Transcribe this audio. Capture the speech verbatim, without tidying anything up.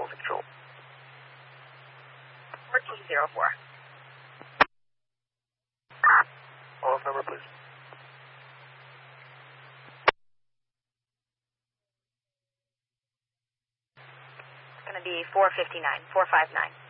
Delta Control. fourteen zero four. Off number, please. It's going to be four fifty-nine, four five nine.